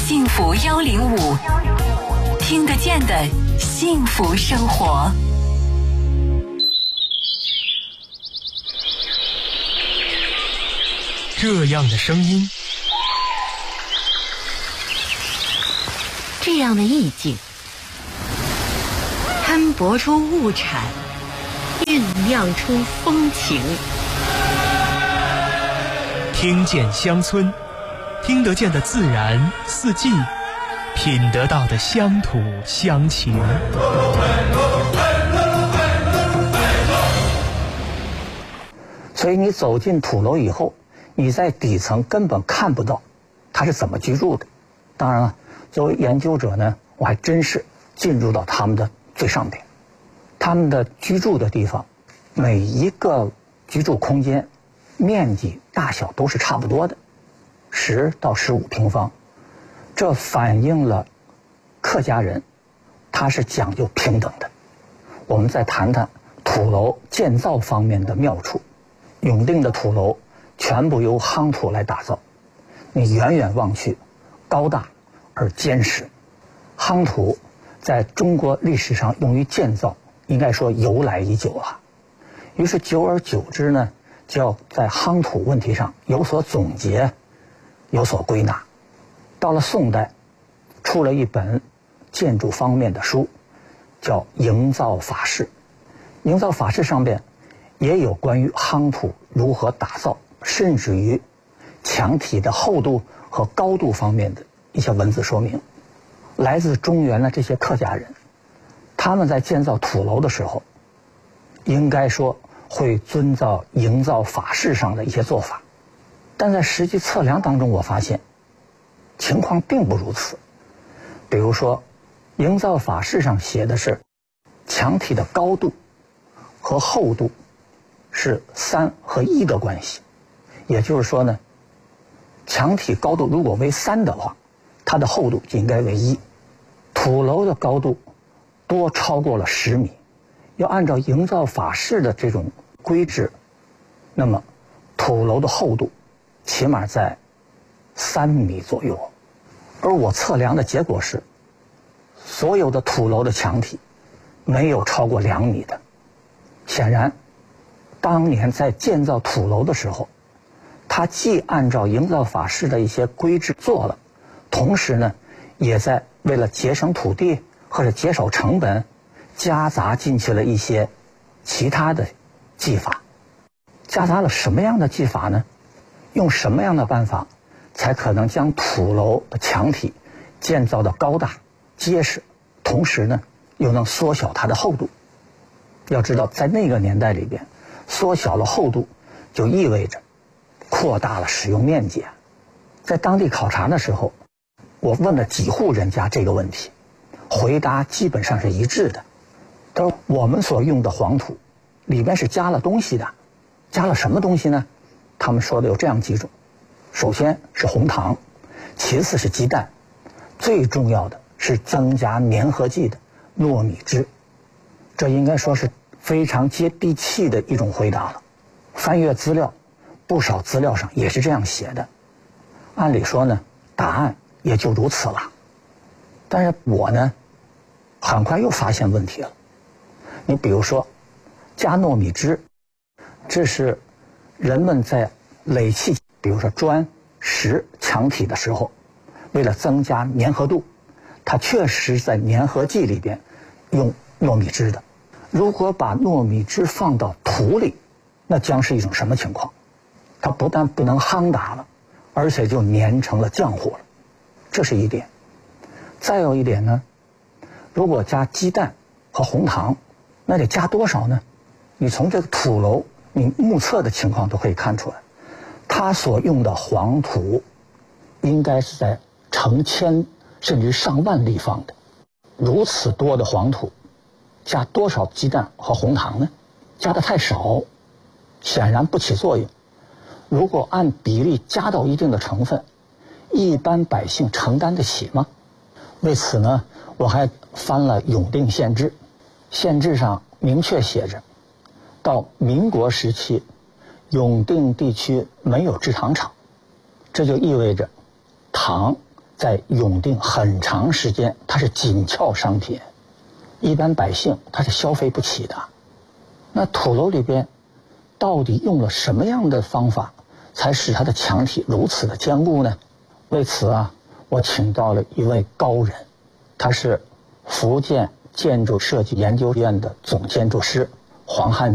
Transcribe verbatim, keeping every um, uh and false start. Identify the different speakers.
Speaker 1: 幸福幺零五，听得见的幸福生活。
Speaker 2: 这样的声音，
Speaker 3: 这样的意境，摊薄出物产，酝酿出风情。
Speaker 2: 听见乡村，听得见的自然四季，品得到的乡土乡情。
Speaker 4: 所以你走进土楼以后，你在底层根本看不到他是怎么居住的。当然了，作为研究者呢，我还真是进入到他们的最上边。他们的居住的地方，每一个居住空间面积大小都是差不多的，十到十五平方。这反映了客家人他是讲究平等的。我们再谈谈土楼建造方面的妙处。永定的土楼全部由夯土来打造，你远远望去，高大而坚实。夯土在中国历史上用于建造，应该说由来已久了。于是久而久之呢，就要在夯土问题上有所总结，有所归纳。到了宋代，出了一本建筑方面的书，叫《营造法式》。《营造法式》上边也有关于夯土如何打造，甚至于墙体的厚度和高度方面的一些文字说明。来自中原的这些客家人，他们在建造土楼的时候，应该说会遵照营造法式上的一些做法，但在实际测量当中，我发现情况并不如此。比如说，营造法式上写的是墙体的高度和厚度是三和一的关系，也就是说呢，墙体高度如果为三的话，它的厚度就应该为一。土楼的高度多超过了十米，要按照营造法式的这种规制，那么土楼的厚度起码在三米左右。而我测量的结果是，所有的土楼的墙体没有超过两米的。显然当年在建造土楼的时候，他既按照营造法式的一些规制做了，同时呢，也在为了节省土地或者节省成本，夹杂进去了一些其他的技法。夹杂了什么样的技法呢？用什么样的办法才可能将土楼的墙体建造的高大结实，同时呢又能缩小它的厚度？要知道，在那个年代里边，缩小了厚度就意味着扩大了使用面积。在当地考察的时候，我问了几户人家这个问题，回答基本上是一致的。他说我们所用的黄土里边是加了东西的。加了什么东西呢？他们说的有这样几种，首先是红糖，其次是鸡蛋，最重要的是增加粘合剂的糯米汁。这应该说是非常接地气的一种回答了。翻阅资料，不少资料上也是这样写的。按理说呢，答案也就如此了。但是我呢，很快又发现问题了。你比如说，加糯米汁，这是人们在垒砌，比如说砖、石、墙体的时候，为了增加粘合度，它确实在粘合剂里边用糯米汁的。如果把糯米汁放到土里，那将是一种什么情况？它不但不能夯打了，而且就粘成了浆糊了。这是一点。再有一点呢，如果加鸡蛋和红糖，那得加多少呢？你从这个土楼你目测的情况都可以看出来，它所用的黄土应该是在成千甚至上万立方的。如此多的黄土，加多少鸡蛋和红糖呢？加的太少，显然不起作用。如果按比例加到一定的成分，一般百姓承担得起吗？为此呢，我还翻了永定县志，县志上明确写着，到民国时期，永定地区没有制糖厂，这就意味着糖在永定很长时间它是紧俏商品，一般百姓他是消费不起的。那土楼里边到底用了什么样的方法，才使它的墙体如此的坚固呢？为此啊，我请到了一位高人，他是福建建筑设计研究院的总建筑师黄汉。